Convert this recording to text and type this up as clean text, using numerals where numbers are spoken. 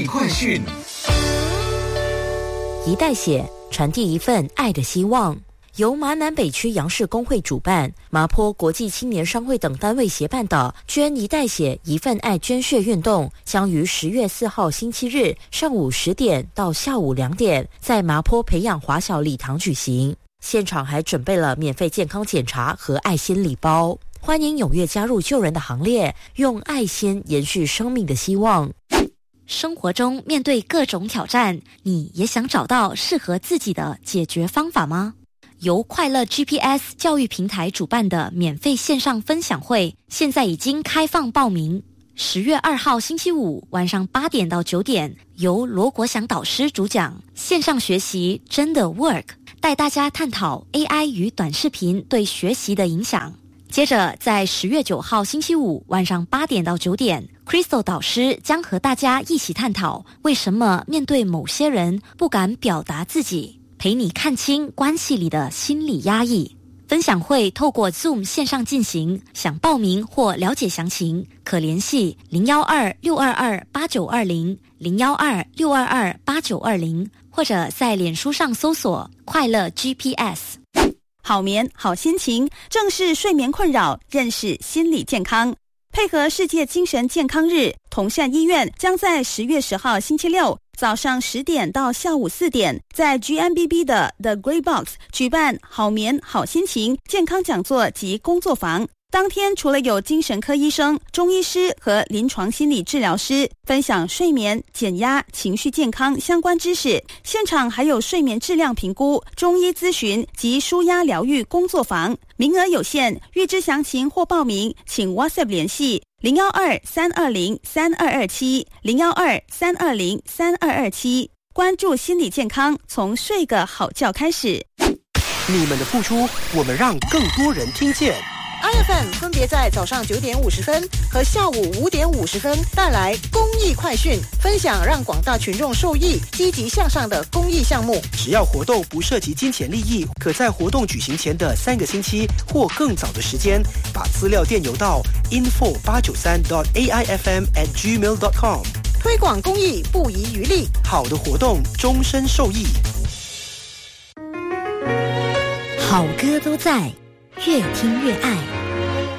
快讯， 一袋血传递一份爱的希望。由麻南北区杨氏工会主办，麻坡国际青年商会等单位协办的捐一袋血一份爱捐血运动，将于10月4号星期日上午10点到下午2点，在麻坡培养华小礼堂举行。现场还准备了免费健康检查和爱心礼包，欢迎踊跃加入救人的行列，用爱心延续生命的希望。 生活中面对各种挑战，你也想找到适合自己的解决方法吗？由快乐 GPS 教育平台主办的免费线上分享会，现在已经开放报名。10月2号星期五晚上8点到9点，由罗国祥导师主讲，线上学习真的 work， 带大家探讨 AI 与短视频对学习的影响。接着在10月9号星期五晚上8点到9点， Crystal 导师将和大家一起探讨为什么面对某些人不敢表达自己，陪你看清关系里的心理压抑。分享会透过 Zoom 线上进行，想报名或了解详情，可联系012-622-8920 012-622-8920，或者在脸书上搜索快乐 GPS。 好眠好心情，正视睡眠困扰，认识心理健康。配合世界精神健康日，同善医院将在10月10号星期六早上10点到下午4点，在 GMBB 的 The Grey Box 举办好眠好心情健康讲座及工作坊。当天除了有精神科医生、中医师和临床心理治疗师分享睡眠、减压、情绪健康相关知识，现场还有睡眠质量评估、中医咨询及舒压疗愈工作坊，名额有限，预知详情或报名请 WhatsApp 联系012-320-3227 012-320-3227。关注心理健康，从睡个好觉开始。 你们的付出，我们让更多人听见。 IFM 分别在早上9点50分和下午5点50分带来公益快讯，分享让广大群众受益、积极向上的公益项目。 只要活动不涉及金钱利益，可在活动举行前的3个星期或更早的时间，把资料电邮到 info893.aifm@gmail.com。 推广公益不遗余力， 好的活动终身受益。 好歌都在，越听越爱。